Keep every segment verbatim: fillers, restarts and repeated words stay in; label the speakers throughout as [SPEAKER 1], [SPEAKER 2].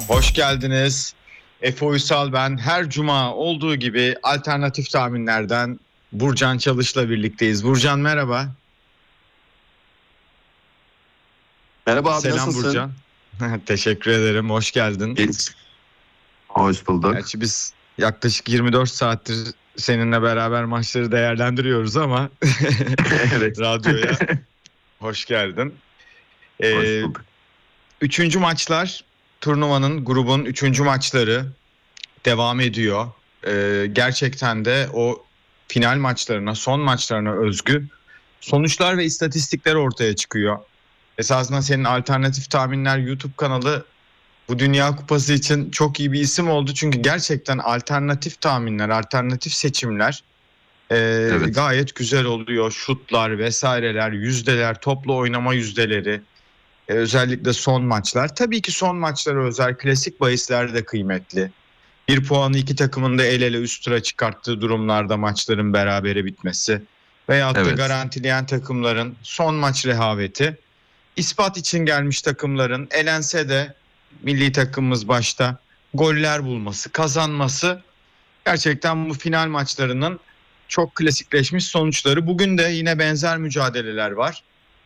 [SPEAKER 1] Hoş geldiniz. Efe Uysal ben. Her cuma olduğu gibi alternatif tahminlerden Burcan Çalış'la birlikteyiz. Burcan merhaba.
[SPEAKER 2] Merhaba abi,
[SPEAKER 1] Selam
[SPEAKER 2] nasılsın?
[SPEAKER 1] Burcan. Teşekkür ederim. Hoş geldin.
[SPEAKER 2] Hoş bulduk.
[SPEAKER 1] Gerçi biz yaklaşık yirmi dört saattir seninle beraber maçları değerlendiriyoruz ama
[SPEAKER 2] Evet.
[SPEAKER 1] radyoya hoş geldin.
[SPEAKER 2] Hoş
[SPEAKER 1] Ee,
[SPEAKER 2] bulduk.
[SPEAKER 1] Üçüncü maçlar, turnuvanın, grubun üçüncü maçları devam ediyor. Ee, gerçekten de o final maçlarına, son maçlarına özgü sonuçlar ve istatistikler ortaya çıkıyor. Esasında senin alternatif tahminler YouTube kanalı bu Dünya Kupası için çok iyi bir isim oldu. Çünkü gerçekten alternatif tahminler, alternatif seçimler e,
[SPEAKER 2] Evet.
[SPEAKER 1] gayet güzel oluyor. Şutlar vesaireler, yüzdeler, toplu oynama yüzdeleri, e, özellikle son maçlar. Tabii ki son maçlara özel klasik bahisler de kıymetli. Bir puanı iki takımın da el ele üst tura çıkarttığı durumlarda maçların berabere bitmesi veyahut da
[SPEAKER 2] Evet.
[SPEAKER 1] garantileyen takımların son maç rehaveti, ispat için gelmiş takımların elense de milli takımımız başta goller bulması, kazanması gerçekten bu final maçlarının çok klasikleşmiş sonuçları. Bugün de yine benzer mücadeleler var.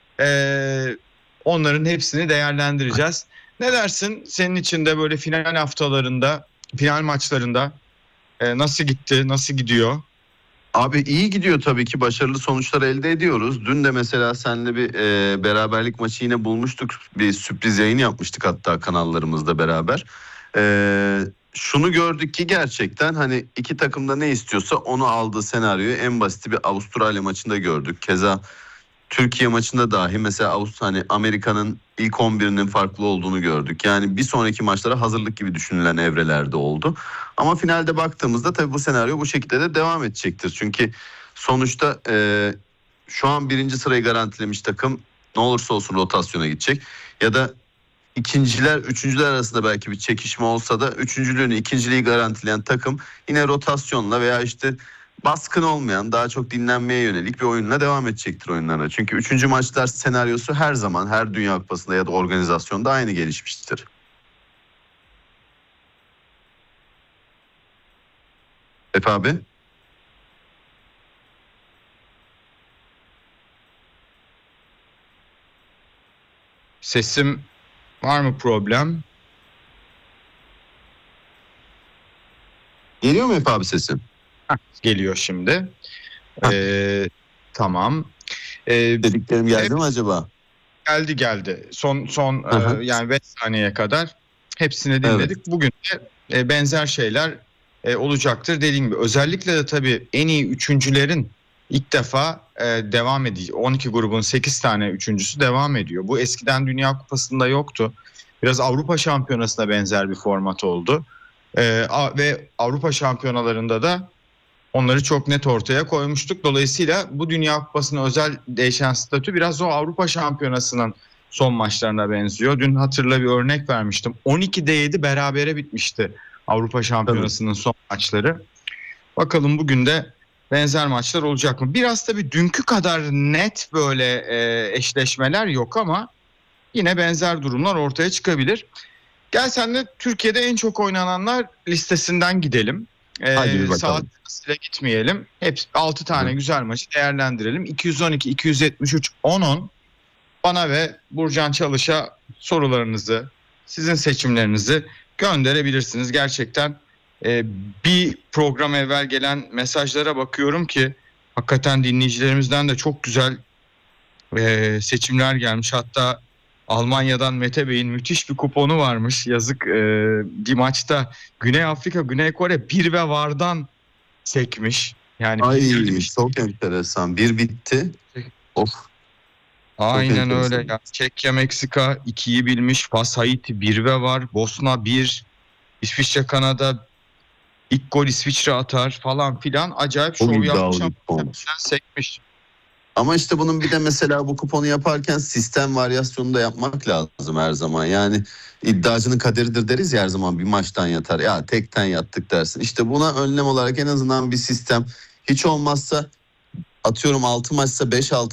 [SPEAKER 1] Ee, onların hepsini değerlendireceğiz. Ne dersin? Senin için de böyle final haftalarında, final maçlarında e, nasıl gitti, nasıl gidiyor?
[SPEAKER 2] Abi iyi gidiyor tabii ki, başarılı sonuçlar elde ediyoruz. Dün de mesela seninle bir e, beraberlik maçı yine bulmuştuk. Bir sürpriz yayın yapmıştık hatta kanallarımızda beraber. E, şunu gördük ki gerçekten hani iki takım da ne istiyorsa onu aldığı senaryoyu en basiti bir Avustralya maçında gördük. Keza Türkiye maçında dahi mesela Avust hani Amerika'nın ilk on birinin farklı olduğunu gördük. Yani bir sonraki maçlara hazırlık gibi düşünülen evrelerde oldu. Ama finalde baktığımızda tabii bu senaryo bu şekilde de devam edecektir. Çünkü sonuçta e, şu an birinci sırayı garantilemiş takım ne olursa olsun rotasyona gidecek. Ya da ikinciler, üçüncüler arasında belki bir çekişme olsa da üçüncülüğünü, ikinciliği garantileyen takım yine rotasyonla veya işte baskın olmayan, daha çok dinlenmeye yönelik bir oyunla devam edecektir oyunlarına. Çünkü üçüncü maçlar senaryosu her zaman her Dünya Kupası'nda ya da organizasyonda aynı gelişmiştir. Efe abi?
[SPEAKER 1] Sesim var mı problem?
[SPEAKER 2] Geliyor mu Efe abi sesin?
[SPEAKER 1] Geliyor şimdi.
[SPEAKER 2] Heh.
[SPEAKER 1] Ee, tamam. Ee,
[SPEAKER 2] Dediklerim geldi
[SPEAKER 1] hep
[SPEAKER 2] mi acaba?
[SPEAKER 1] geldi geldi. Son son
[SPEAKER 2] Hı hı.
[SPEAKER 1] e, yani beş saniyeye kadar hepsini
[SPEAKER 2] Evet.
[SPEAKER 1] dinledik. Bugün de e, benzer şeyler e, olacaktır dediğim gibi. Özellikle de tabii en iyi üçüncülerin ilk defa e, devam ediyor. on iki grubun sekiz tane üçüncüsü devam ediyor. Bu eskiden Dünya Kupası'nda yoktu. Biraz Avrupa Şampiyonası'na benzer bir format oldu. E, a- ve Avrupa Şampiyonalarında da onları çok net ortaya koymuştuk. Dolayısıyla bu Dünya Kupası'na özel değişen statü biraz o Avrupa Şampiyonası'nın son maçlarına benziyor. Dün hatırla bir örnek vermiştim. on ikide yedi berabere bitmişti Avrupa
[SPEAKER 2] Tabii.
[SPEAKER 1] Şampiyonası'nın son maçları. Bakalım bugün de benzer maçlar olacak mı? Biraz tabii dünkü kadar net böyle e, eşleşmeler yok ama yine benzer durumlar ortaya çıkabilir. Gel senle Türkiye'de en çok oynananlar listesinden gidelim.
[SPEAKER 2] Hadi
[SPEAKER 1] Ee,
[SPEAKER 2] bir
[SPEAKER 1] saat
[SPEAKER 2] bakalım.
[SPEAKER 1] sırasıyla gitmeyelim. Hep altı tane
[SPEAKER 2] Hı.
[SPEAKER 1] güzel maçı değerlendirelim. iki yüz on iki, iki yüz yetmiş üç, on on bana ve Burcan Çalış'a sorularınızı, sizin seçimlerinizi gönderebilirsiniz. Gerçekten e, bir program evvel gelen mesajlara bakıyorum ki hakikaten dinleyicilerimizden de çok güzel e, seçimler gelmiş. Hatta Almanya'dan Mete Bey'in müthiş bir kuponu varmış. Yazık e, bir maçta Güney Afrika, Güney Kore bir ve vardan sekmiş. Yani
[SPEAKER 2] Ay,
[SPEAKER 1] bilmiş.
[SPEAKER 2] çok enteresan. Bir bitti. Of, çok
[SPEAKER 1] Aynen öyle
[SPEAKER 2] enteresan.
[SPEAKER 1] ya. Çekya, Meksika ikiyi bilmiş. Fas, Haiti bir ve var. Bosna bir. İsviçre, Kanada ilk gol İsviçre atar falan filan. Acayip
[SPEAKER 2] Çok
[SPEAKER 1] şov
[SPEAKER 2] iddialı
[SPEAKER 1] yapmış
[SPEAKER 2] bir
[SPEAKER 1] ama
[SPEAKER 2] kupon.
[SPEAKER 1] sekmiş.
[SPEAKER 2] Ama işte bunun bir de mesela bu kuponu yaparken sistem varyasyonu da yapmak lazım her zaman. Yani iddiacının kaderidir deriz ya her zaman, bir maçtan yatar. Ya tekten yattık dersin. İşte buna önlem olarak en azından bir sistem, hiç olmazsa atıyorum altı maçsa beş altı